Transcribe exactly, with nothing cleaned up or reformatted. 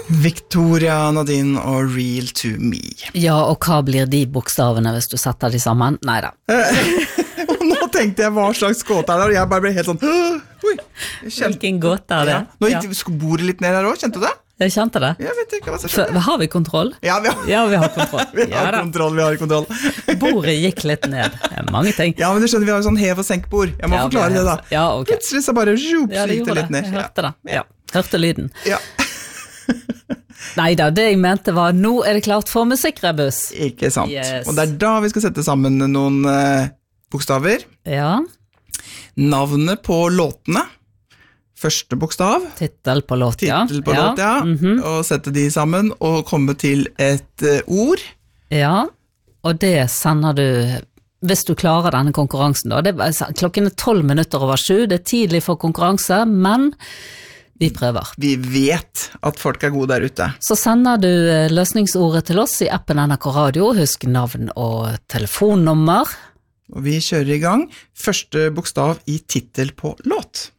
Victoria, Nadine og Real to Me. Ja, og hva blir de bokstavene hvis du setter de sammen? Neida. Og nå tenkte jeg hva slags gåte er det, og jeg bare ble helt sånn, oi. Hvilken gåte er det? Ja. Nå gikk ja. bordet litt ned her også, kjente du det? Jeg kjente det. Jeg vet ikke hva som skjedde. Har vi kontroll? Ja, vi har, ja, vi har kontroll. vi har ja, kontroll, vi har kontroll. Bordet gikk litt ned. Mange ting. Ja, men du skjønner, vi har jo sånn hev- og senkbord. Jeg må ja, forklare det da. Ja, ok. Plutselig så bare, zjup, ja, så gikk det litt ned. Jeg hørte det. Ja, hørte lyden. Ja. Neida, det jeg mente var, nå er det klart for musikkrebus. Ikke sant. Yes. Og det er da vi skal sette sammen noen uh, bokstaver. Ja. Navnet på låtene. Første bokstav. Titel på låt, ja. Titel på ja. låt, ja. Mm-hmm. Og sette de sammen og komme til et uh, ord. Ja, og det sender du, hvis du klarer denne konkurransen da. Det er, klokken er tolv minutter over sju, det er tidlig for konkurranse, men vi prøver. Vi vet at folk er gode der ute. Så sender du løsningsordet til oss i appen N R K Radio, husk navn og telefonnummer. Og vi kjører i gang. Første bokstav i titel på låt.